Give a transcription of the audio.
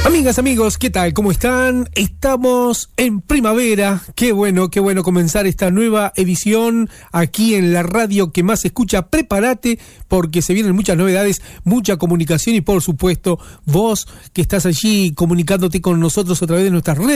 Amigas, amigos, ¿qué tal? ¿Cómo están? Estamos en primavera. Qué bueno comenzar esta nueva edición aquí en la radio que más se escucha. Prepárate porque se vienen muchas novedades, mucha comunicación y por supuesto vos que estás allí comunicándote con nosotros a través de nuestras redes